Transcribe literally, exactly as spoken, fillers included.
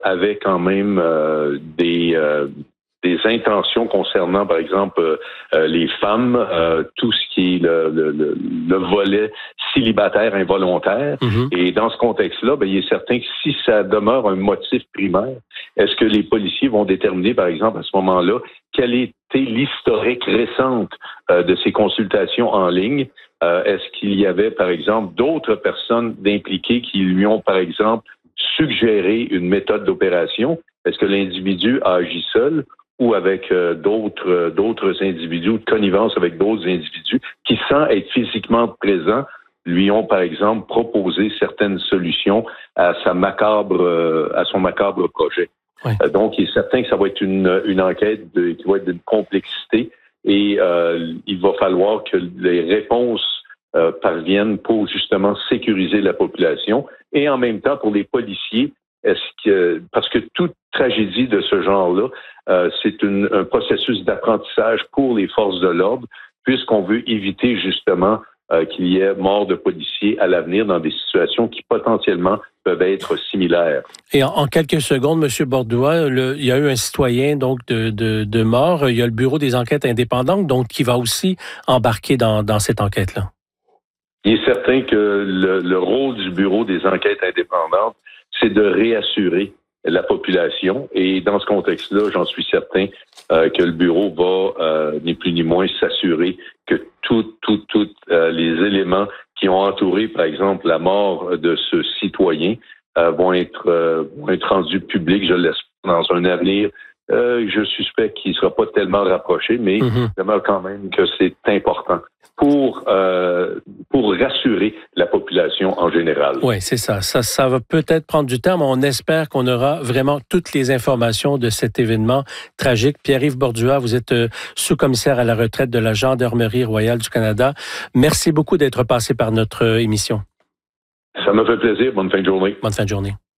avait quand même euh, des... Euh, des intentions concernant, par exemple, euh, les femmes, euh, tout ce qui est le, le, le, le volet célibataire involontaire. Mm-hmm. Et dans ce contexte-là, ben, il est certain que si ça demeure un motif primaire, est-ce que les policiers vont déterminer, par exemple, à ce moment-là, quelle était l'historique récente euh, de ces consultations en ligne? Euh, est-ce qu'il y avait, par exemple, d'autres personnes impliquées qui lui ont, par exemple, suggéré une méthode d'opération? Est-ce que l'individu a agi seul? Ou avec euh, d'autres euh, d'autres individus, de connivence avec d'autres individus qui, sans être physiquement présents, lui ont, par exemple, proposé certaines solutions à sa macabre euh, à son macabre projet. Oui. Euh, donc, il est certain que ça va être une, une enquête de, qui va être d'une complexité et euh, il va falloir que les réponses euh, parviennent pour justement sécuriser la population et en même temps pour les policiers. Est-ce que parce que toute tragédie de ce genre-là, euh, c'est une, un processus d'apprentissage pour les forces de l'ordre, puisqu'on veut éviter justement euh, qu'il y ait mort de policiers à l'avenir dans des situations qui potentiellement peuvent être similaires. Et en, en quelques secondes, M. Borduas, le, il y a eu un citoyen donc de, de, de mort. Il y a le Bureau des enquêtes indépendantes, donc qui va aussi embarquer dans, dans cette enquête-là. Il est certain que le, le rôle du Bureau des enquêtes indépendantes, c'est de réassurer la population. Et dans ce contexte-là, j'en suis certain euh, que le bureau va, euh, ni plus ni moins, s'assurer que tous tout, tout, euh, les éléments qui ont entouré, par exemple, la mort de ce citoyen euh, vont être euh, vont être rendus publics, je l'espère, dans un avenir. Euh, je suspecte qu'il ne sera pas tellement rapproché, mais mm-hmm. je demeure quand même que c'est important pour euh, pour rassurer la population en général. Oui, c'est ça. ça. Ça va peut-être prendre du temps, mais on espère qu'on aura vraiment toutes les informations de cet événement tragique. Pierre-Yves Borduas, vous êtes sous-commissaire à la retraite de la Gendarmerie royale du Canada. Merci beaucoup d'être passé par notre émission. Ça me fait plaisir. Bonne fin de journée. Bonne fin de journée.